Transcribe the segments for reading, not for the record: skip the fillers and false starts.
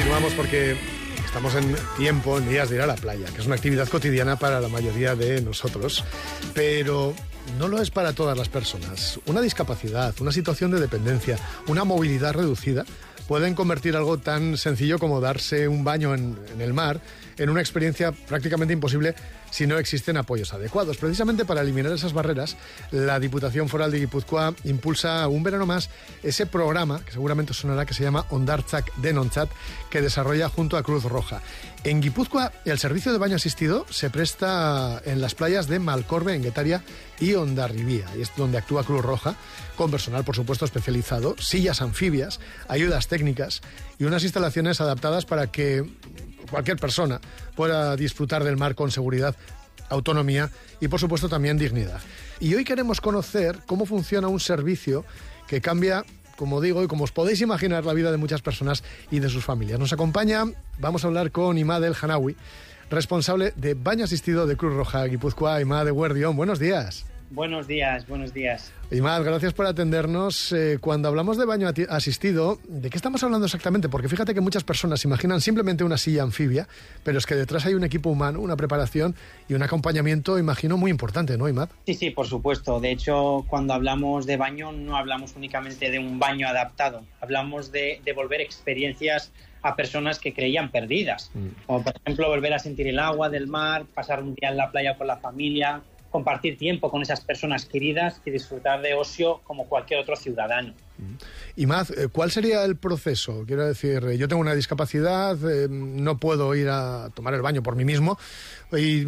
Continuamos porque estamos en días de ir a la playa, que es una actividad cotidiana para la mayoría de nosotros, pero no lo es para todas las personas. Una discapacidad, una situación de dependencia, una movilidad reducida pueden convertir algo tan sencillo como darse un baño en el mar en una experiencia prácticamente imposible si no existen apoyos adecuados. Precisamente para eliminar esas barreras, la Diputación Foral de Guipúzcoa impulsa un verano más ese programa, que seguramente sonará, que se llama Hondartzak Denontzat, que desarrolla junto a Cruz Roja. En Guipúzcoa, el servicio de baño asistido se presta en las playas de Malcorbe, en Guetaria, y Hondarribía, y es donde actúa Cruz Roja, con personal, por supuesto, especializado, sillas anfibias, ayudas técnicas y unas instalaciones adaptadas para que cualquier persona pueda disfrutar del mar con seguridad, autonomía y, por supuesto, también dignidad. Y hoy queremos conocer cómo funciona un servicio que cambia, como digo, y como os podéis imaginar, la vida de muchas personas y de sus familias. Nos acompaña, vamos a hablar con Imad El Hanawi, responsable de baño asistido de Cruz Roja Guipúzcoa. Imad de Guardión, buenos días. Buenos días. Imad, gracias por atendernos. Cuando hablamos de baño asistido, ¿de qué estamos hablando exactamente? Porque fíjate que muchas personas imaginan simplemente una silla anfibia, pero es que detrás hay un equipo humano, una preparación y un acompañamiento, imagino, muy importante, ¿no, Imad? Sí, por supuesto. De hecho, cuando hablamos de baño, no hablamos únicamente de un baño adaptado. Hablamos de devolver experiencias a personas que creían perdidas. Como, por ejemplo, volver a sentir el agua del mar, pasar un día en la playa con la familia, compartir tiempo con esas personas queridas y disfrutar de ocio como cualquier otro ciudadano. Imad, ¿cuál sería el proceso? Quiero decir, yo tengo una discapacidad, no puedo ir a tomar el baño por mí mismo y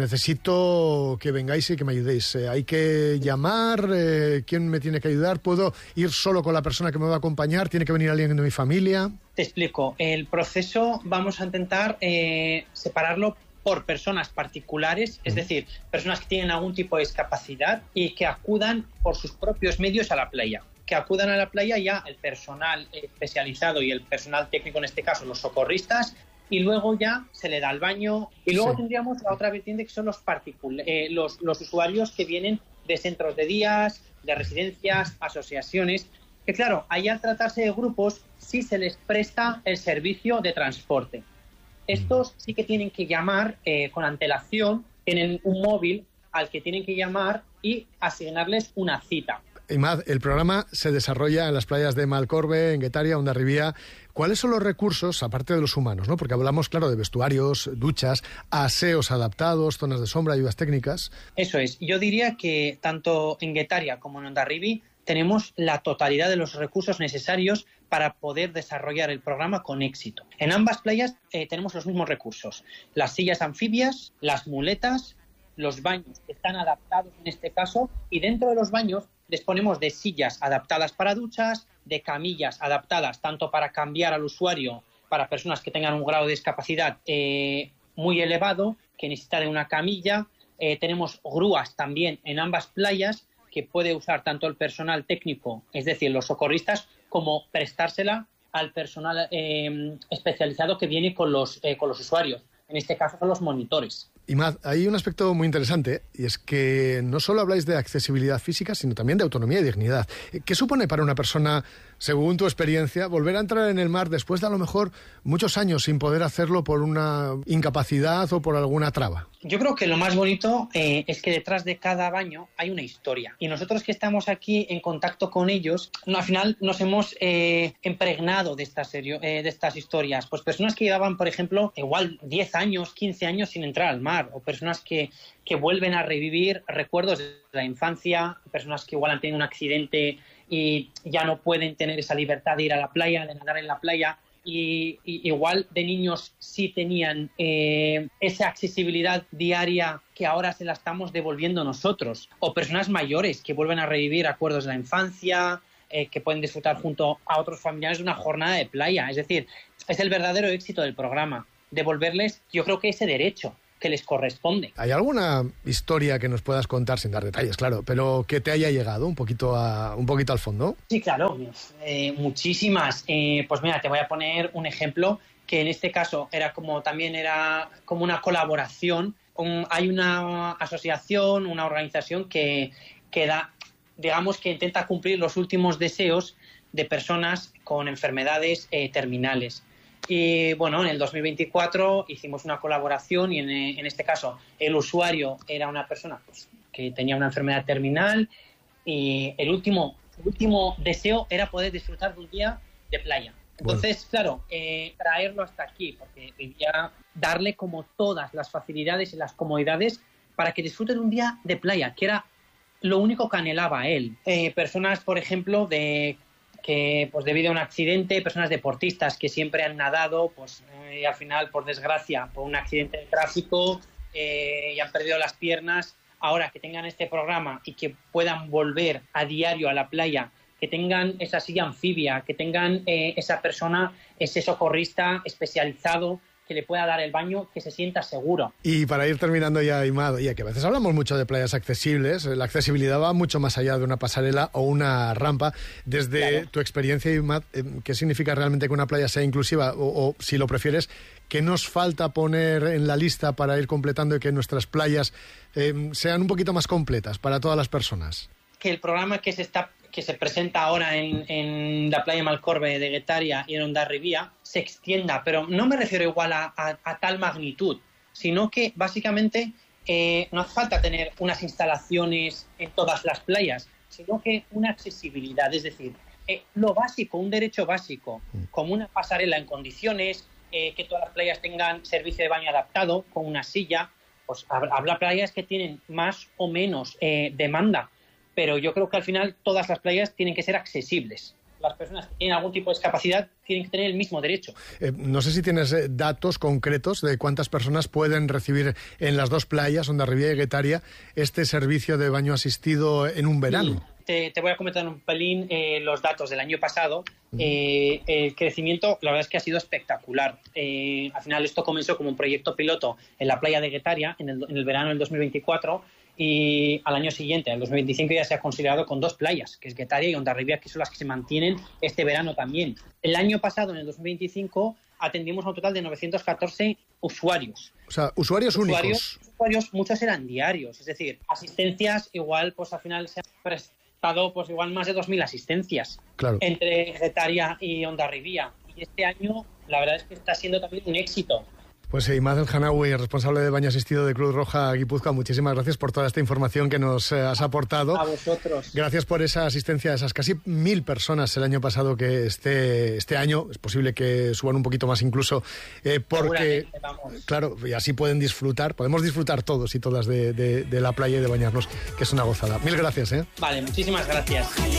necesito que vengáis y que me ayudéis. ¿Hay que llamar? ¿Quién me tiene que ayudar? ¿Puedo ir solo con la persona que me va a acompañar? ¿Tiene que venir alguien de mi familia? Te explico. El proceso vamos a intentar separarlo por personas particulares, es decir, personas que tienen algún tipo de discapacidad y que acudan por sus propios medios a la playa. Que acudan a la playa ya el personal especializado y el personal técnico, en este caso los socorristas, y luego ya se le da el baño. Y luego tendríamos la otra vertiente, que son los usuarios que vienen de centros de días, de residencias, asociaciones, que claro, ahí al tratarse de grupos sí se les presta el servicio de transporte. Estos sí que tienen que llamar con antelación, tienen un móvil al que tienen que llamar y asignarles una cita. Imad, el programa se desarrolla en las playas de Malcorbe, en Guetaria, Hondarribía. ¿Cuáles son los recursos, aparte de los humanos, ¿no? Porque hablamos, claro, de vestuarios, duchas, aseos adaptados, zonas de sombra, ayudas técnicas. Eso es. Yo diría que tanto en Guetaria como en Hondarribía tenemos la totalidad de los recursos necesarios para poder desarrollar el programa con éxito. En ambas playas tenemos los mismos recursos. Las sillas anfibias, las muletas, los baños que están adaptados en este caso, y dentro de los baños disponemos de sillas adaptadas para duchas, de camillas adaptadas tanto para cambiar al usuario para personas que tengan un grado de discapacidad muy elevado, que necesitan una camilla. Tenemos grúas también en ambas playas que puede usar tanto el personal técnico, es decir, los socorristas, como prestársela al personal especializado que viene con los usuarios. En este caso son los monitores. Imad, hay un aspecto muy interesante, y es que no solo habláis de accesibilidad física, sino también de autonomía y dignidad. ¿Qué supone para una persona, según tu experiencia, volver a entrar en el mar después de a lo mejor muchos años sin poder hacerlo por una incapacidad o por alguna traba? Yo creo que lo más bonito es que detrás de cada baño hay una historia. Y nosotros que estamos aquí en contacto con ellos, al final nos hemos impregnado de estas historias. Pues personas que llevaban, por ejemplo, igual 10 años, 15 años sin entrar al mar, o personas que vuelven a revivir recuerdos de la infancia, personas que igual han tenido un accidente y ya no pueden tener esa libertad de ir a la playa, de nadar en la playa. Y igual de niños sí tenían esa accesibilidad diaria que ahora se la estamos devolviendo nosotros. O personas mayores que vuelven a revivir acuerdos de la infancia, que pueden disfrutar junto a otros familiares de una jornada de playa. Es decir, es el verdadero éxito del programa, devolverles, yo creo que ese derecho que les corresponde. ¿Hay alguna historia que nos puedas contar, sin dar detalles, claro, pero que te haya llegado un poquito al fondo? Sí, claro, muchísimas. Pues mira, te voy a poner un ejemplo que en este caso era como una colaboración. Hay una asociación, una organización que intenta cumplir los últimos deseos de personas con enfermedades terminales. Y bueno, en el 2024 hicimos una colaboración y en este caso el usuario era una persona pues, que tenía una enfermedad terminal y el último deseo era poder disfrutar de un día de playa. Entonces, claro, traerlo hasta aquí, porque debía darle como todas las facilidades y las comodidades para que disfrute de un día de playa, que era lo único que anhelaba él. Personas, por ejemplo, que pues debido a un accidente, personas deportistas que siempre han nadado, pues y al final, por desgracia, por un accidente de tráfico y han perdido las piernas, ahora que tengan este programa y que puedan volver a diario a la playa, que tengan esa silla anfibia, que tengan esa persona, ese socorrista especializado que le pueda dar el baño, que se sienta seguro. Y para ir terminando ya, Imad, ya que a veces hablamos mucho de playas accesibles, la accesibilidad va mucho más allá de una pasarela o una rampa. Desde tu experiencia, Imad, ¿qué significa realmente que una playa sea inclusiva? O si lo prefieres, ¿qué nos falta poner en la lista para ir completando y que nuestras playas sean un poquito más completas para todas las personas? Que el programa que se presenta ahora en la playa Malcorbe de Guetaria y en Hondarribia se extienda, pero no me refiero igual a tal magnitud, sino que básicamente no hace falta tener unas instalaciones en todas las playas, sino que una accesibilidad, es decir, lo básico, un derecho básico, como una pasarela en condiciones, que todas las playas tengan servicio de baño adaptado, con una silla. Pues habrá playas que tienen más o menos demanda, pero yo creo que al final todas las playas tienen que ser accesibles. Las personas que tienen algún tipo de discapacidad tienen que tener el mismo derecho. No sé si tienes datos concretos de cuántas personas pueden recibir en las dos playas, Hondarribia y Guetaria, este servicio de baño asistido en un verano. Te voy a comentar un pelín los datos del año pasado. El crecimiento, la verdad es que ha sido espectacular. Al final esto comenzó como un proyecto piloto en la playa de Guetaria en el verano del 2024 y al año siguiente, en el 2025, ya se ha considerado con dos playas, que es Guetaria y Hondarribia, que son las que se mantienen este verano también. El año pasado, en el 2025, atendimos a un total de 914 usuarios. O sea, usuarios únicos. Usuarios, muchos eran diarios, es decir, asistencias igual, pues al final se han prestado pues igual más de 2.000 asistencias entre Guetaria y Hondarribia. Y este año, la verdad es que está siendo también un éxito. Pues Imad El Hanaoui, responsable de baño asistido de Cruz Roja Guipúzcoa, muchísimas gracias por toda esta información que nos has aportado. A vosotros. Gracias por esa asistencia a esas casi 1.000 personas el año pasado, que este año es posible que suban un poquito más incluso, porque, claro, y así podemos disfrutar todos y todas de la playa y de bañarnos, que es una gozada. Mil gracias. Vale, muchísimas gracias.